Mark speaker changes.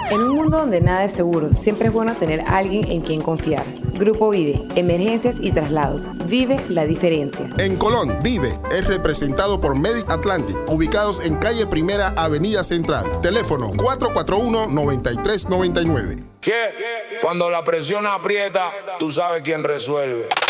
Speaker 1: En un mundo donde nada es seguro, siempre es bueno tener a alguien en quien confiar. Grupo Vive, emergencias y traslados. Vive la diferencia.
Speaker 2: En Colón, Vive es representado por Medic Atlantic, ubicados en calle Primera, Avenida Central. Teléfono 441-9399.
Speaker 3: ¿Qué? Cuando la presión aprieta, tú sabes quién resuelve.